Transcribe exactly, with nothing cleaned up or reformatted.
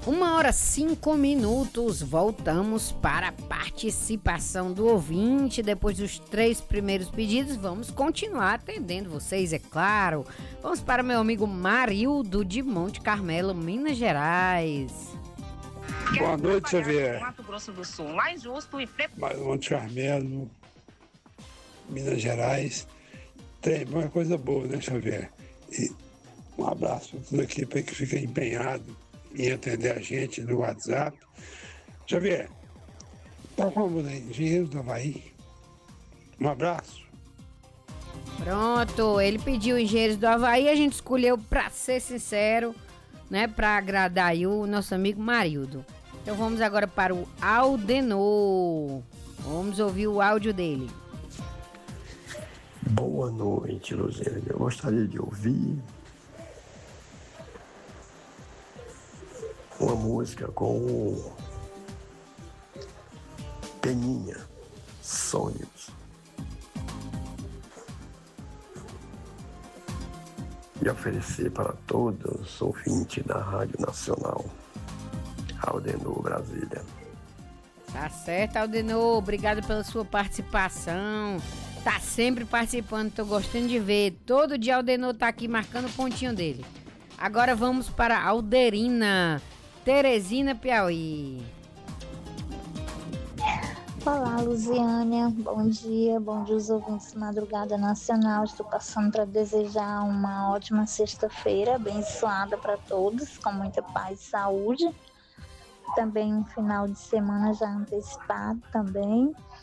Uma hora cinco minutos, voltamos para a participação do ouvinte. Depois dos três primeiros pedidos, vamos continuar atendendo vocês, é claro. Vamos para meu amigo Marildo de Monte Carmelo, Minas Gerais. Boa noite, Xavier. Mato Grosso do Sul, mais justo e pre... Monte Carmelo, Minas Gerais. Tem uma coisa boa, né, Xavier? E um abraço para toda a equipe que fica empenhado em atender a gente no WhatsApp. Xavier, tá como, né? Engenheiro do Havaí. Um abraço. Pronto, ele pediu Engenheiros do Havaí, a gente escolheu, pra ser sincero, né, pra agradar aí o nosso amigo Marildo. Então vamos agora para o Aldenor. Vamos ouvir o áudio dele. Boa noite, Luziane. Eu gostaria de ouvir uma música com Peninha, Sonhos. E oferecer para todos os ouvintes da Rádio Nacional, Aldenor, Brasília. Tá certo, Aldenor. Obrigado pela sua participação. Tá sempre participando, tô gostando de ver. Todo dia Aldenor tá aqui marcando o pontinho dele. Agora vamos para Alderina, Teresina, Piauí. Olá, Luziânia. Bom dia, bom dia aos ouvintes de Madrugada Nacional. Estou passando para desejar uma ótima sexta-feira, abençoada para todos, com muita paz e saúde. Também um final de semana já antecipado também.